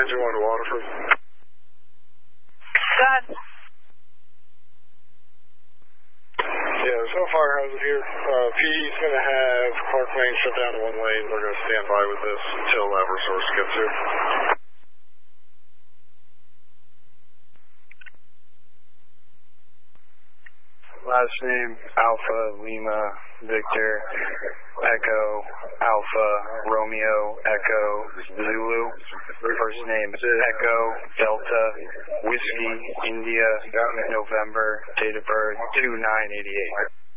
721 to Waterford. Done. Yeah, there's no fire hazard here. PE's going to have Clark Lane shut down to one lane. They're going to stand by with this until Eversource gets here. Last name, Alpha, Lima, Victor, Echo, Alpha, Romeo, Echo, Zulu. First name, Echo, Delta, Whiskey, India, November, date of birth, 2988.